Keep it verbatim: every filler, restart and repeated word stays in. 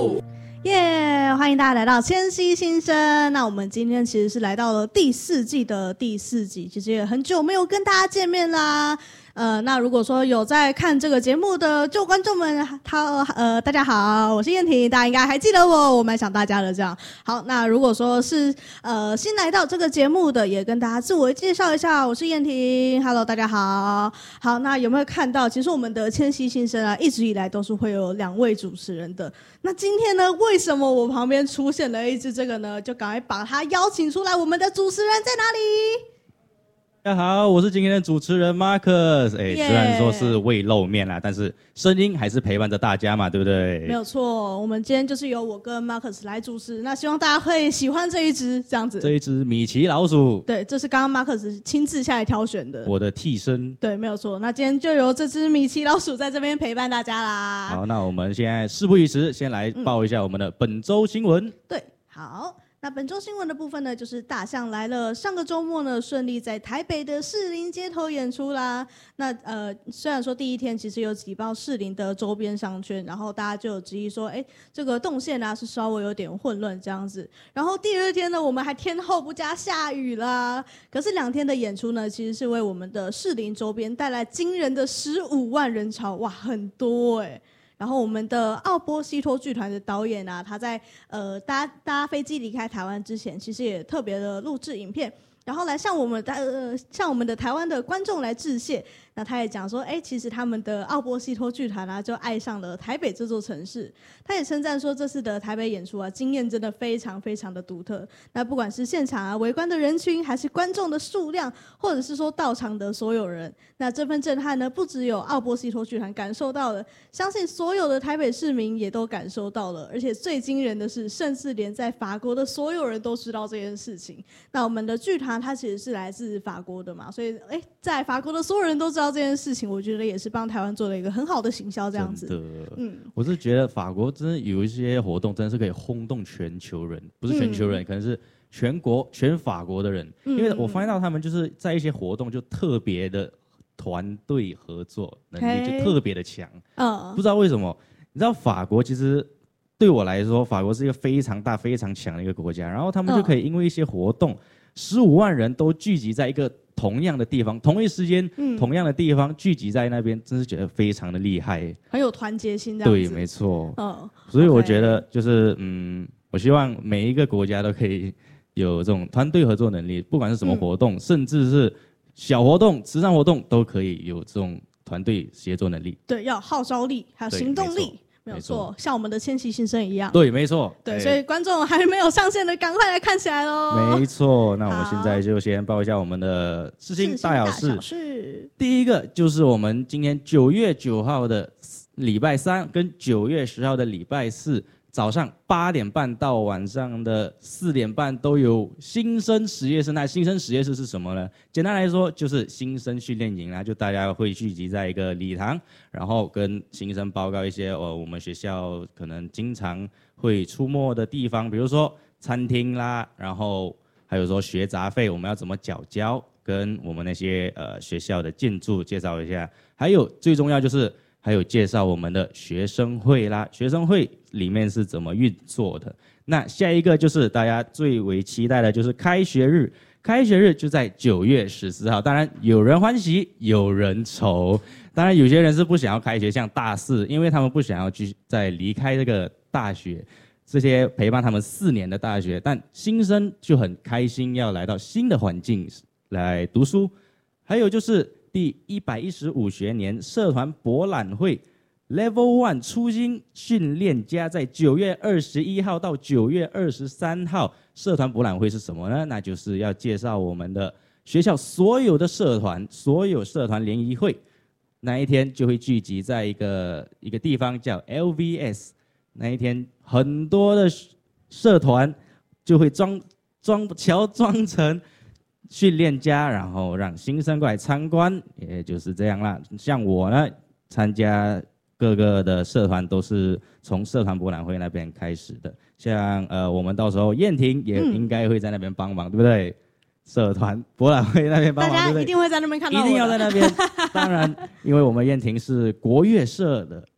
部。 耶、yeah, 欢迎大家来到千禧新生。那我们今天其实是来到了第四季的第四集，其实也很久没有跟大家见面啦。呃，那如果说有在看这个节目的旧观众们，他呃大家好，我是燕婷，大家应该还记得我，我蛮想大家的这样。好，那如果说是呃新来到这个节目的，也跟大家自我介绍一下，我是燕婷 ，Hello， 大家好。好，那有没有看到，其实我们的千禧新生啊，一直以来都是会有两位主持人的。那今天呢，为什么我旁边出现了一只这个呢？就赶快把他邀请出来，我们的主持人在哪里？ 大家好，我是今天的主持人 Marcus。哎， Yeah 虽然说是未露面啦，但是声音还是陪伴着大家嘛，对不对？ 没有错，我们今天就是由我跟 Marcus 来主持，那希望大家会喜欢这一只这样子。 这一只米奇老鼠， 对，这是刚刚 Marcus 亲自下来挑选的， 我的替身。 对，没有错。那今天就由这只米奇老鼠在这边陪伴大家啦。 好，那我们现在事不宜迟，先来报一下我们的本周新闻。 嗯、对，好。那本周新闻的部分呢，就是大象来了。上个周末呢，顺利在台北的士林街头演出啦。那呃，虽然说第一天其实有挤爆士林的周边商圈，然后大家就有质疑说，哎，这个动线啊是稍微有点混乱这样子。然后第二天呢，我们还天候不佳下雨啦。可是两天的演出呢，其实是为我们的士林周边带来惊人的十五万人潮，哇，很多哎、欸。然后我们的奥波西托剧团的导演啊，他在呃搭搭飞机离开台湾之前，其实也特别的录制影片，然后来向我们的呃向我们的台湾的观众来致谢。那他也讲说，哎，其实他们的奥波西托剧团啊，就爱上了台北这座城市。他也称赞说，这次的台北演出啊，经验真的非常非常的独特。那不管是现场啊围观的人群，还是观众的数量，或者是说到场的所有人，那这份震撼呢，不只有奥波西托剧团感受到了，相信所有的台北市民也都感受到了。而且最惊人的是，甚至连在法国的所有人都知道这件事情。那我们的剧团它其实是来自法国的嘛，所以哎，在法国的所有人都知道这件事情，我觉得也是帮台湾做了一个很好的行销，这样子。 真的， 嗯， 我是觉得法国真的有一些活动，真的是可以轰动全球人，不是全球人，嗯、可能是全国、全法国的人，嗯、因为我发现到他们就是在一些活动就特别的团队合作能力就特别的强。嗯，不知道为什么，你知道法国其实对我来说，法国是一个非常大、非常强的一个国家，然后他们就可以因为一些活动，十五万人都聚集在一个同样的地方，同一时间、嗯、同样的地方聚集在那边，真是觉得非常的厉害， 很有团结心这样子。 对，没错。 嗯， 所以我觉得就是嗯，我希望每一个国家都可以有这种团队合作能力，不管是什么活动，嗯、甚至是小活动、慈善活动，都可以有这种团队协作能力。 对，要有号召力，还有行动力。没有错，像我们的千禧新生一样。 对，没错。 对，所以观众还没有上线的，赶快来看起来喽。 没错，那我们现在就先报一下我们的世新大小事。 大小事第一个就是我们今天九月九号的礼拜三跟九月十号的礼拜四早上八点半到晚上的四点半都有新生实验室。那新生实验室是什么呢？简单来说就是新生训练营啦，就大家会聚集在一个礼堂，然后跟新生报告一些呃我们学校可能经常会出没的地方，比如说餐厅啦，然后还有说学杂费我们要怎么缴交，跟我们那些呃学校的建筑介绍一下，还有最重要就是还有介绍我们的学生会啦，学生会里面是怎么运作的。那下一个就是大家最为期待的，就是开学日。开学日就在九月十四号，当然有人欢喜，有人愁。当然有些人是不想要开学，像大四，因为他们不想要去再离开这个大学，这些陪伴他们四年的大学。但新生就很开心，要来到新的环境来读书。还有就是第一百一十五学年社团博览会 Level One 初心训练家，在九月二十一号到九月二十三号，社团博览会是什么呢？那就是要介绍我们的学校所有的社团，所有社团联谊会，那一天就会聚集在一个一个地方叫 L V S。那一天很多的社团就会装装乔装成训练家，然后让新生过来参观，也就是这样啦。像我呢，参加各个的社团都是从社团博览会那边开始的。像呃，我们到时候燕婷也应该会在那边帮忙，嗯、对不对？社团博览会那边帮忙， 大家一定会在那边看到我， 一定要在那边。当然，因为我们燕婷是国乐社的